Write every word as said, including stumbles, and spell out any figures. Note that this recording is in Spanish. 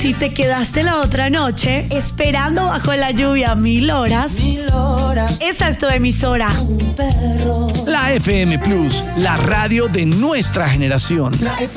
si te quedaste la otra noche esperando bajo la lluvia mil horas, Mil horas. esta es tu emisora. Un perro. La F M Plus, la radio de nuestra generación. La F